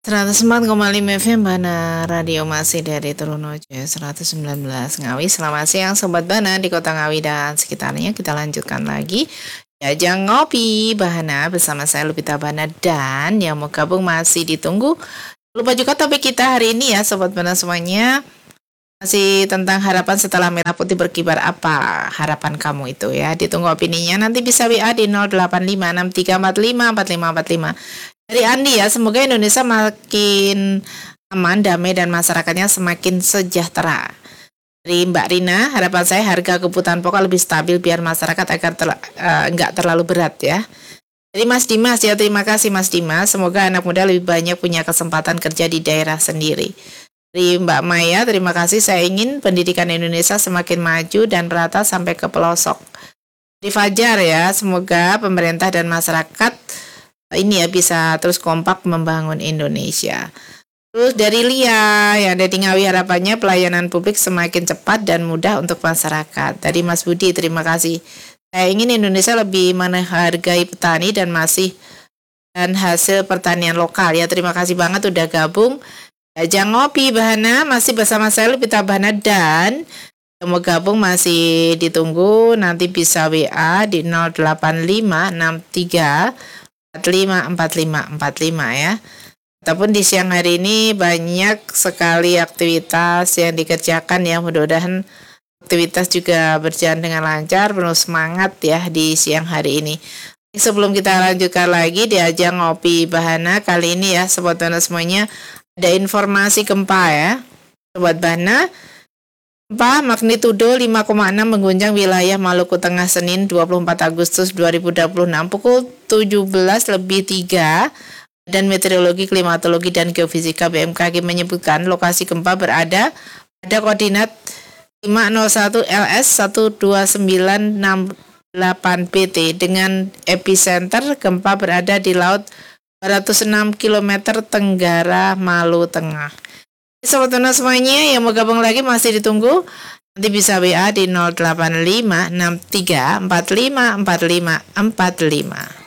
104,5 FM Bana Radio masih dari Trunojo 119 Ngawi. Selamat siang Sobat Bana di Kota Ngawi dan sekitarnya. Kita lanjutkan lagi Jajang Ngopi Bahana bersama saya Lupita Bana, dan yang mau gabung masih ditunggu. Lupa juga topik kita hari ini ya Sobat Bana semuanya, masih tentang harapan setelah merah putih berkibar. Apa harapan kamu itu ya? Ditunggu opininya, nanti bisa WA di 085634545545. Dari Andi ya, semoga Indonesia makin aman, damai, dan masyarakatnya semakin sejahtera. Dari Mbak Rina, harapan saya harga kebutuhan pokok lebih stabil biar masyarakat agar nggak terlalu berat ya. Dari Mas Dimas ya, terima kasih Mas Dimas. Semoga anak muda lebih banyak punya kesempatan kerja di daerah sendiri. Dari Mbak Maya, terima kasih. Saya ingin pendidikan Indonesia semakin maju dan merata sampai ke pelosok. Dari Fajar ya, semoga pemerintah dan masyarakat ini ya bisa terus kompak membangun Indonesia. Terus dari Lia yang dari Ngawi, harapannya pelayanan publik semakin cepat dan mudah untuk masyarakat. Dari Mas Budi, terima kasih. Saya ingin Indonesia lebih menghargai petani dan hasil pertanian lokal ya. Terima kasih banget udah gabung. Jajang Ngopi Bahana masih bersama saya Lupita Bahana, dan yang mau gabung masih ditunggu, nanti bisa WA di 08563 454545 ya. Ataupun di siang hari ini banyak sekali aktivitas yang dikerjakan ya. Mudah-mudahan aktivitas juga berjalan dengan lancar, penuh semangat ya di siang hari ini. Sebelum kita lanjutkan lagi di Ajang Ngopi Bahana kali ini ya Sobat Bana semuanya, ada informasi gempa ya Sobat Bana. Gempa magnitudo 5,6 mengguncang wilayah Maluku Tengah Senin 24 Agustus 2026 pukul 17:03. Dan Meteorologi, Klimatologi, dan Geofisika BMKG menyebutkan lokasi gempa berada pada koordinat 501 LS 12968 PT dengan epicenter gempa berada di laut 206 km tenggara Maluku Tengah. Sobat Bana semuanya yang mau gabung lagi masih ditunggu. Nanti bisa WA di 08563454545.